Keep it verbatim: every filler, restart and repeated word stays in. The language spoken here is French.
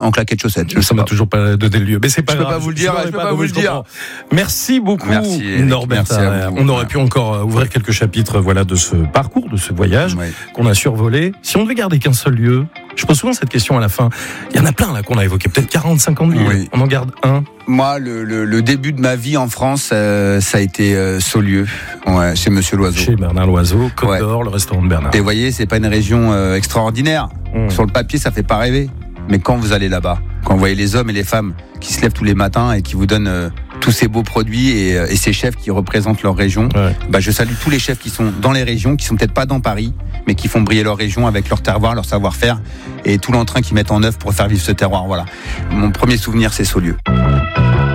en claquettes chaussettes. Je Ça m'a toujours pas donné le lieu, mais c'est pas je grave. peux pas vous le dire. Je, je peux pas, pas vous le dire. Merci beaucoup, merci, Norbert. Merci à vous. On aurait pu encore ouvrir quelques chapitres, voilà, de ce parcours, de ce voyage oui. qu'on a survolé. Si on devait garder qu'un seul lieu, je pose souvent cette question à la fin. Il y en a plein là qu'on a évoqué, peut-être quarante, cinquante lieux. Oui. On en garde un. Moi, le, le, le début de ma vie en France, euh, ça a été euh, Saulieu, ouais, chez Monsieur Loiseau. Chez Bernard Loiseau, Côte ouais. d'Or, le restaurant de Bernard. Et vous voyez, c'est pas une région euh, extraordinaire. Mmh. Sur le papier, ça fait pas rêver. Mais quand vous allez là-bas, quand vous voyez les hommes et les femmes qui se lèvent tous les matins et qui vous donnent euh, tous ces beaux produits et, euh, et ces chefs qui représentent leur région, ouais. bah, je salue tous les chefs qui sont dans les régions, qui sont peut-être pas dans Paris, mais qui font briller leur région avec leur terroir, leur savoir-faire et tout l'entrain qu'ils mettent en œuvre pour faire vivre ce terroir. Voilà. Mon premier souvenir, c'est Saulieu.